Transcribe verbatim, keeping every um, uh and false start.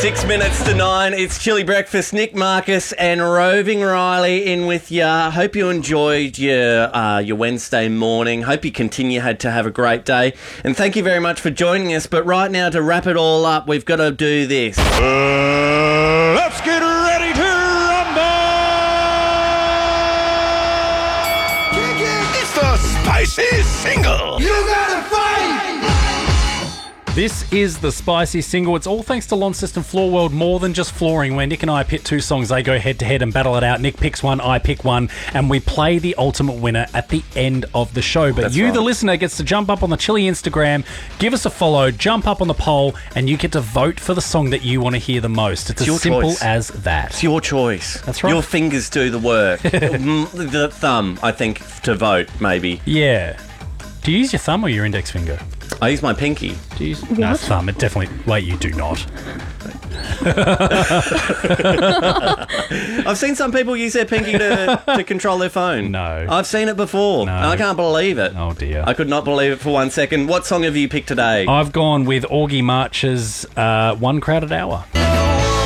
Six minutes to nine. It's Chili Breakfast. Nick Marcus and Roving Riley in with ya. Hope you enjoyed your uh, your Wednesday morning. Hope you continue had to have a great day. And thank you very much for joining us. But right now, to wrap it all up, we've got to do this. Uh, let's get ready to rumble! It's the Spicy Single. You gotta fight! This is the Spicy Single. It's all thanks to Launceston Floor World, more than just flooring, where Nick and I pit two songs. They go head-to-head and battle it out. Nick picks one, I pick one, and we play the ultimate winner at the end of the show. But That's you, right. the listener, gets to jump up on the Chili Instagram, give us a follow, jump up on the poll, and you get to vote for the song that you want to hear the most. It's, It's your as simple choice. as that. It's your choice. That's right. Your fingers do the work. Mm, the thumb, I think, to vote, maybe. Yeah. Do you use your thumb or your index finger? I use my pinky. Do you use... No, thumb. It definitely... Wait, you do not. I've seen some people use their pinky to, to control their phone. No. I've seen it before. No. And I can't believe it. Oh, dear. I could not believe it for one second. What song have you picked today? I've gone with Augie March's uh, One Crowded Hour.